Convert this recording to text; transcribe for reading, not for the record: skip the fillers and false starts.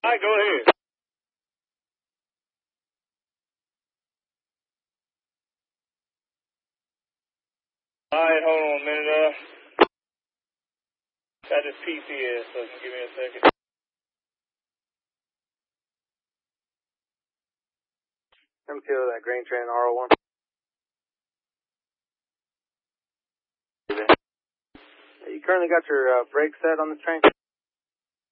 All right, go ahead. All right, hold on a minute. Got this PCS, so give me a second. M2, that grain train R01. You currently got your brakes set on this train?